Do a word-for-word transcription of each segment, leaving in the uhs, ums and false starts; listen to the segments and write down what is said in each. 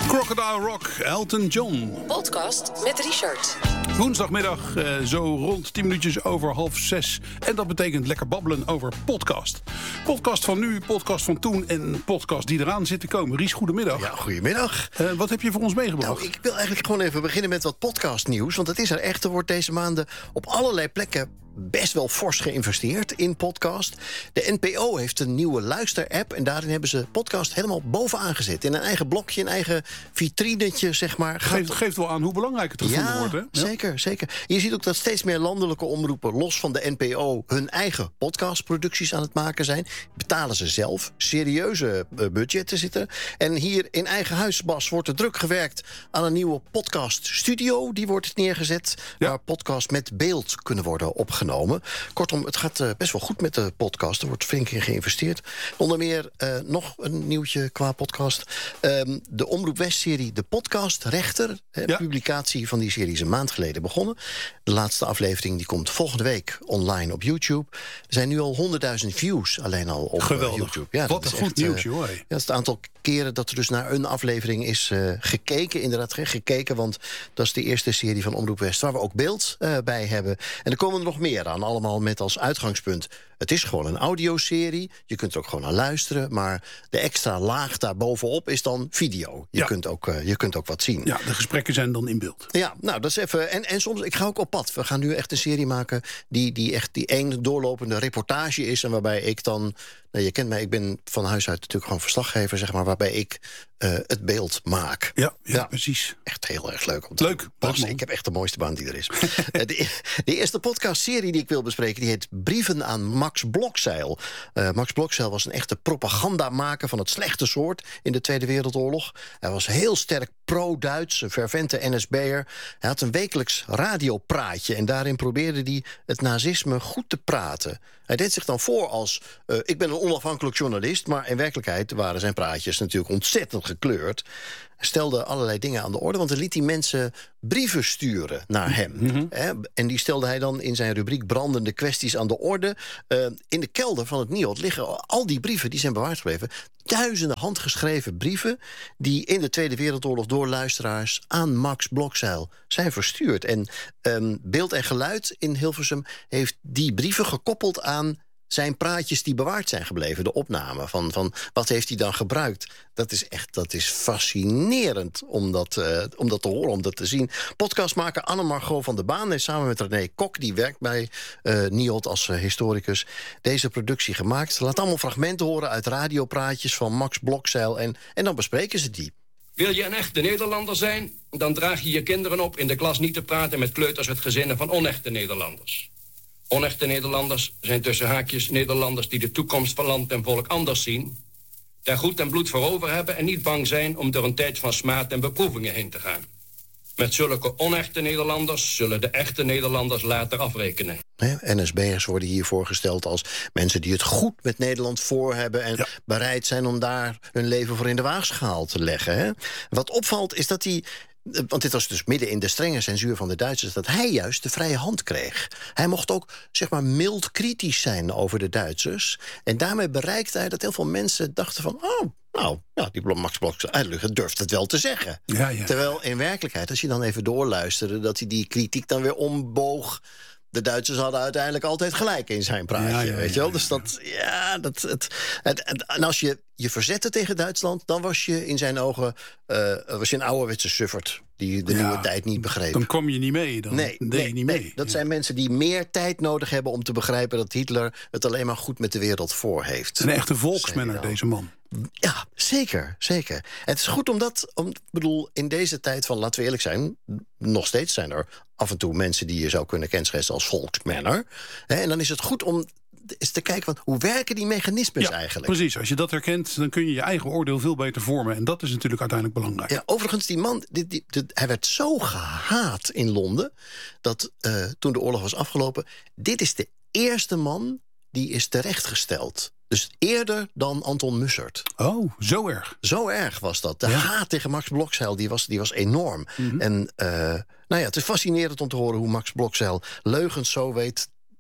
Crocodile Rock, Elton John. Podcast met Richard. Woensdagmiddag, eh, zo rond tien minuutjes over half zes. En dat betekent lekker babbelen over podcast. Podcast van nu, podcast van toen en podcast die eraan zit te komen. Ries, goedemiddag. Ja, goedemiddag. Uh, wat heb je voor ons meegebracht? Nou, ik wil eigenlijk gewoon even beginnen met wat podcastnieuws. Want het is er echt. Er wordt deze maanden op allerlei plekken best wel fors geïnvesteerd in podcast. De N P O heeft een nieuwe luisterapp en daarin hebben ze podcast helemaal bovenaan gezet. In een eigen blokje, een eigen vitrinetje, zeg maar. Geeft, geeft wel aan hoe belangrijk het gevonden ja, wordt, hè? Ja, zeker, zeker. Je ziet ook dat steeds meer landelijke omroepen, los van de N P O, hun eigen podcastproducties aan het maken zijn. Betalen ze zelf. Serieuze uh, budgetten zitten er. En hier in eigen huis, Bas, wordt er druk gewerkt aan een nieuwe podcaststudio. Die wordt neergezet, ja. waar podcasts met beeld kunnen worden opgenomen. Kortom, het gaat uh, best wel goed met de podcast. Er wordt flink in geïnvesteerd. Onder meer uh, nog een nieuwtje qua podcast. Um, de Omroep West-serie De Podcast Rechter. De ja. publicatie van die serie is een maand geleden begonnen. De laatste aflevering die komt volgende week online op YouTube. Er zijn nu al honderdduizend views alleen al op Geweldig. YouTube. Ja, Wat een goed echt, nieuwtje, uh, hoor. Ja, dat is het aantal keren dat er dus naar een aflevering is uh, gekeken. Inderdaad, gekeken, want dat is de eerste serie van Omroep West waar we ook beeld uh, bij hebben. En er komen er nog meer aan, allemaal met als uitgangspunt. Het is gewoon een audioserie. Je kunt er ook gewoon naar luisteren. Maar de extra laag daarbovenop is dan video. Je, ja. kunt, ook, uh, je kunt ook wat zien. Ja, de gesprekken zijn dan in beeld. Ja, nou, dat is even. En, en soms, ik ga ook op pad. We gaan nu echt een serie maken die, die echt die één doorlopende reportage is. En waarbij ik dan. Nou, je kent mij, ik ben van huis uit natuurlijk gewoon verslaggever, zeg maar, waarbij ik uh, het beeld maak. Ja, ja, ja, precies. Echt heel erg leuk. Om te leuk. Bas, ik heb echt de mooiste baan die er is. de, de eerste podcastserie die ik wil bespreken, die heet Brieven aan Max Blokzeil. Uh, Max Blokzeil was een echte propagandamaker van het slechte soort in de Tweede Wereldoorlog. Hij was heel sterk pro-Duits, een fervente N S B'er. Hij had een wekelijks radiopraatje en daarin probeerde hij het nazisme goed te praten. Hij deed zich dan voor als, uh, ik ben een onafhankelijk journalist, maar in werkelijkheid waren zijn praatjes natuurlijk ontzettend gekleurd. Hij stelde allerlei dingen aan de orde, want dan liet hij mensen brieven sturen naar hem. Mm-hmm. Hè? En die stelde hij dan in zijn rubriek brandende kwesties aan de orde. Uh, in de kelder van het N I O D liggen al die brieven, die zijn bewaard gebleven. Duizenden handgeschreven brieven die in de Tweede Wereldoorlog door luisteraars aan Max Blokzeil zijn verstuurd. En um, Beeld en Geluid in Hilversum heeft die brieven gekoppeld aan zijn praatjes die bewaard zijn gebleven, de opname van, van wat heeft hij dan gebruikt. Dat is echt, dat is fascinerend om dat, uh, om dat te horen, om dat te zien. Podcastmaker Anne-Margot van der Baan heeft samen met René Kok, die werkt bij uh, N I O D als uh, historicus, deze productie gemaakt. Ze laat allemaal fragmenten horen uit radiopraatjes van Max Blokzeil en, en dan bespreken ze die. Wil je een echte Nederlander zijn, dan draag je je kinderen op in de klas niet te praten met kleuters uit gezinnen van onechte Nederlanders. Onechte Nederlanders zijn tussen haakjes Nederlanders die de toekomst van land en volk anders zien, daar goed en bloed voor over hebben en niet bang zijn om door een tijd van smaad en beproevingen heen te gaan. Met zulke onechte Nederlanders zullen de echte Nederlanders later afrekenen. N S B'ers worden hier voorgesteld als mensen die het goed met Nederland voor hebben en ja. bereid zijn om daar hun leven voor in de waagschaal te leggen. Hè? Wat opvalt is dat hij, want dit was dus midden in de strenge censuur van de Duitsers, dat hij juist de vrije hand kreeg. Hij mocht ook, zeg maar, mild kritisch zijn over de Duitsers. En daarmee bereikte hij dat heel veel mensen dachten van, oh, nou, ja, die Max Blokzeil durft het wel te zeggen. Ja, ja. Terwijl in werkelijkheid, als je dan even doorluisterde, dat hij die kritiek dan weer omboog. De Duitsers hadden uiteindelijk altijd gelijk in zijn praatje, ja, ja, weet je wel? Ja, ja. Dus dat, ja, dat, het, het, en als je je verzette tegen Duitsland, dan was je in zijn ogen uh, was je een ouderwetse sufferd die de ja, nieuwe tijd niet begreep. Dan kom je niet mee, dan nee, deed nee, je niet nee. mee. Dat ja. zijn mensen die meer tijd nodig hebben om te begrijpen dat Hitler het alleen maar goed met de wereld voor heeft. Een echte volksmenner, deze man. Ja, zeker, zeker. Het is goed omdat, om, bedoel, in deze tijd van, laten we eerlijk zijn, nog steeds zijn er af en toe mensen die je zou kunnen kenschetsen als volksmenner. Hè, en dan is het goed om eens te kijken, van, hoe werken die mechanismes ja, eigenlijk? Precies, als je dat herkent, dan kun je je eigen oordeel veel beter vormen. En dat is natuurlijk uiteindelijk belangrijk. Ja, overigens, die man, die, die, die, hij werd zo gehaat in Londen, dat uh, toen de oorlog was afgelopen, dit is de eerste man die is terechtgesteld. Dus eerder dan Anton Mussert. Oh, zo erg. Zo erg was dat. De ja. haat tegen Max Blokzeil die was, die was enorm. Mm-hmm. En uh, nou ja, het is fascinerend om te horen hoe Max Blokzeil leugens zo weet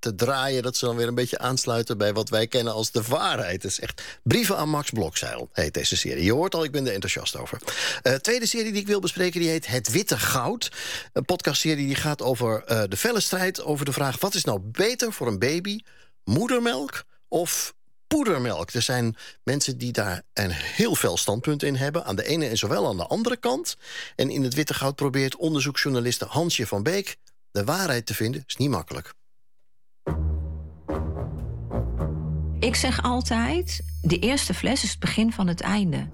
te draaien... dat ze dan weer een beetje aansluiten bij wat wij kennen als de waarheid. Het is echt Brieven aan Max Blokzeil, heet deze serie. Je hoort al, ik ben er enthousiast over. Uh, tweede serie die ik wil bespreken, die heet Het Witte Goud. Een podcastserie die gaat over uh, de felle strijd over de vraag... wat is nou beter voor een baby, moedermelk of poedermelk? Er zijn mensen die daar een heel fel standpunt in hebben. Aan de ene en zowel aan de andere kant. En in Het Witte Goud probeert onderzoeksjournaliste Hansje van Beek... de waarheid te vinden, is niet makkelijk. Ik zeg altijd, de eerste fles is het begin van het einde.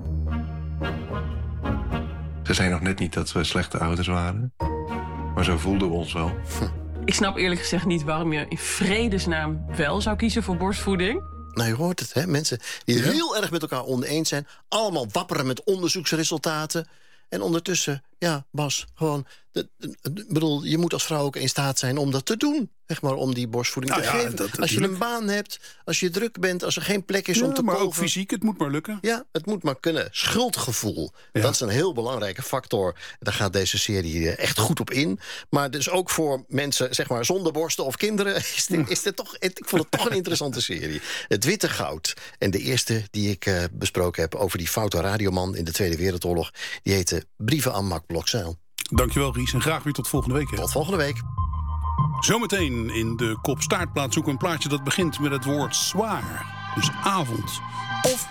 Ze zei nog net niet dat we slechte ouders waren. Maar zo voelden we ons wel. Ik snap eerlijk gezegd niet waarom je in vredesnaam wel zou kiezen voor borstvoeding. Nou, je hoort het, hè? Mensen die ja. heel erg met elkaar oneens zijn. Allemaal wapperen met onderzoeksresultaten. En ondertussen, ja, Bas, gewoon... De, de, de, bedoel, je moet als vrouw ook in staat zijn om dat te doen. Zeg maar, om die borstvoeding nou, te ja, geven. Dat, als je een baan hebt, als je druk bent... als er geen plek is ja, om te maar kolven. Ook fysiek, het moet maar lukken. Ja, het moet maar kunnen. Schuldgevoel, ja. Dat is een heel belangrijke factor. Daar gaat deze serie echt goed op in. Maar dus ook voor mensen, zeg maar, zonder borsten of kinderen... is dit, is dit toch, ik vond het toch een interessante serie. Het Witte Goud. En de eerste die ik uh, besproken heb over die foute radioman... in de Tweede Wereldoorlog, die heette Brieven aan Max Blokzeil. Dankjewel, Ries. En graag weer tot volgende week. Hè. Tot volgende week. Zometeen in de kop-staartplaat zoeken we een plaatje dat begint met het woord zwaar. Dus avond. Of